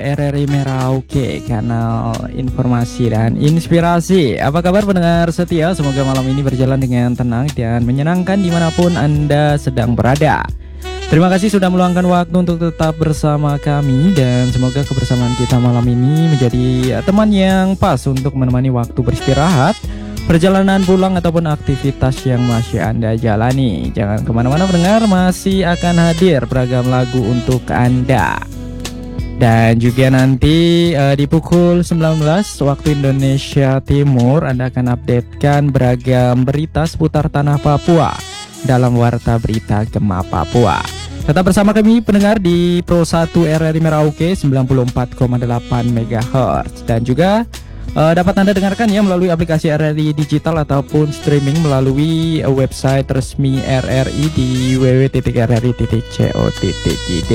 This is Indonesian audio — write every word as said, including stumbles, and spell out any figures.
R R I Merauke, kanal informasi dan inspirasi. Apa kabar pendengar setia? Semoga malam ini berjalan dengan tenang dan menyenangkan dimanapun Anda sedang berada. Terima kasih sudah meluangkan waktu untuk tetap bersama kami, dan semoga kebersamaan kita malam ini menjadi teman yang pas untuk menemani waktu beristirahat, perjalanan pulang ataupun aktivitas yang masih Anda jalani. Jangan kemana-mana pendengar, masih akan hadir beragam lagu untuk Anda. Dan juga nanti uh, di pukul sembilan belas waktu Indonesia Timur Anda akan updatekan beragam berita seputar tanah Papua dalam Warta Berita Gema Papua. Tetap bersama kami pendengar di Pro satu R R I Merauke sembilan puluh empat koma delapan megahertz, dan juga Uh, dapat Anda dengarkan ya melalui aplikasi R R I Digital ataupun streaming melalui uh, website resmi R R I di w w w titik r r i titik co titik i d.